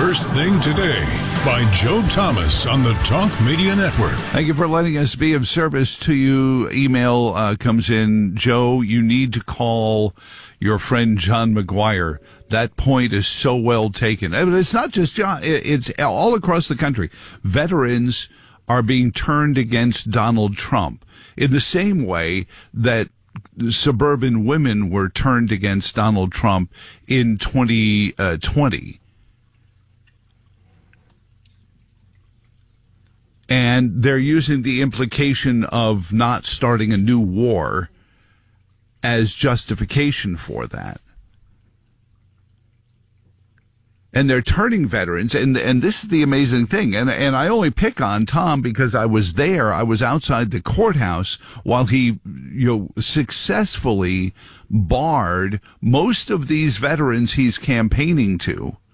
First Thing Today by Joe Thomas on the Talk Media Network. Thank you for letting us be of service to you. Email comes in, Joe, you need to call your friend John McGuire. That point is so well taken. It's not just John, it's all across the country. Veterans are being turned against Donald Trump in the same way that suburban women were turned against Donald Trump in 2020. And they're using the implication of not starting a new war as justification for that. And they're turning veterans, and this is the amazing thing, and I only pick on Tom because I was there. I was outside the courthouse while he, successfully barred most of these veterans he's campaigning to